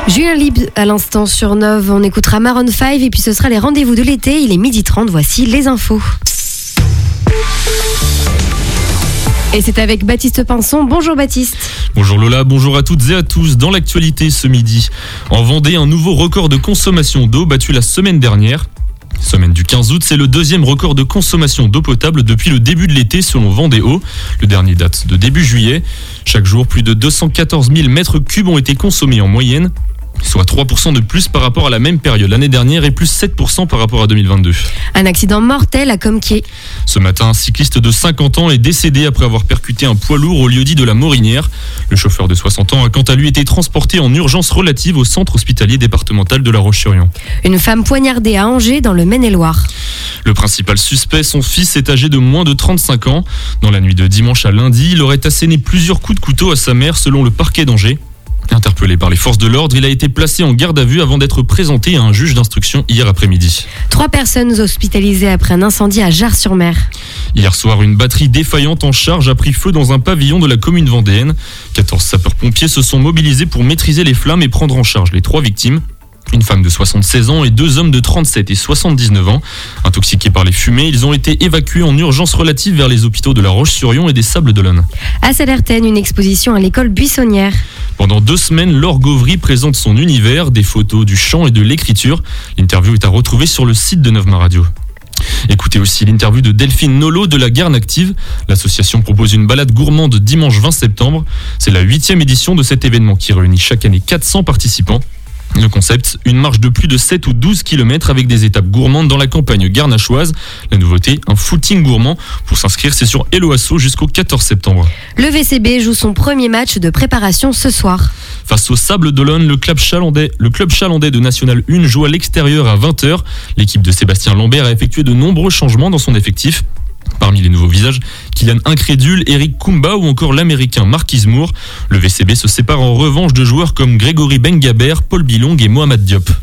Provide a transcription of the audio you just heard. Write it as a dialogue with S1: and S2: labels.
S1: Julien Lib à l'instant sur Nove, on écoutera Maroon 5 et puis ce sera les rendez-vous de l'été, il est 12h30, voici les infos. Et c'est avec Baptiste Pinson. Bonjour Baptiste.
S2: Bonjour Lola, bonjour à toutes et à tous. Dans l'actualité ce midi, en Vendée, un nouveau record de consommation d'eau battu la semaine dernière. Semaine du 15 août, c'est le deuxième record de consommation d'eau potable depuis le début de l'été selon Vendée-Eau. Le dernier date de début juillet. Chaque jour, plus de 214 000 mètres cubes ont été consommés en moyenne, soit 3% de plus par rapport à la même période l'année dernière et plus 7% par rapport à 2022.
S1: Un accident mortel à Comquier.
S2: Ce matin, un cycliste de 50 ans est décédé après avoir percuté un poids lourd au lieu-dit de la Morinière. Le chauffeur de 60 ans a quant à lui été transporté en urgence relative au centre hospitalier départemental de La Roche-sur-Yon.
S1: Une femme poignardée à Angers dans le Maine-et-Loire.
S2: Le principal suspect, son fils, est âgé de moins de 35 ans. Dans la nuit de dimanche à lundi, il aurait asséné plusieurs coups de couteau à sa mère selon le parquet d'Angers. Interpellé par les forces de l'ordre, il a été placé en garde à vue avant d'être présenté à un juge d'instruction hier après-midi.
S1: 3 personnes hospitalisées après un incendie à Jars-sur-Mer.
S2: Hier soir, une batterie défaillante en charge a pris feu dans un pavillon de la commune vendéenne. 14 sapeurs-pompiers se sont mobilisés pour maîtriser les flammes et prendre en charge les 3 victimes. Une femme de 76 ans et 2 hommes de 37 et 79 ans. Intoxiqués par les fumées, ils ont été évacués en urgence relative vers les hôpitaux de La Roche-sur-Yon et des Sables-d'Olonne.
S1: À Salertaine, une exposition à l'école buissonnière.
S2: Pendant 2 semaines, Laure Gauvry présente son univers, des photos, du chant et de l'écriture. L'interview est à retrouver sur le site de Neuvema Radio. Écoutez aussi l'interview de Delphine Nolot de la Garne Active. L'association propose une balade gourmande dimanche 20 septembre. C'est la 8e édition de cet événement qui réunit chaque année 400 participants. Le concept, une marche de plus de 7 ou 12 km avec des étapes gourmandes dans la campagne garnachoise. La nouveauté, un footing gourmand. Pour s'inscrire, c'est sur Helloasso jusqu'au 14 septembre.
S1: Le VCB joue son premier match de préparation ce soir.
S2: Face au Sables-d'Olonne, le club chalandais de National 1 joue à l'extérieur à 20h. L'équipe de Sébastien Lambert a effectué de nombreux changements dans son effectif. Parmi les nouveaux visages, Kylian Incrédule, Eric Kumba ou encore l'américain Marquise Moore. Le VCB se sépare en revanche de joueurs comme Grégory Bengaber, Paul Bilong et Mohamed Diop.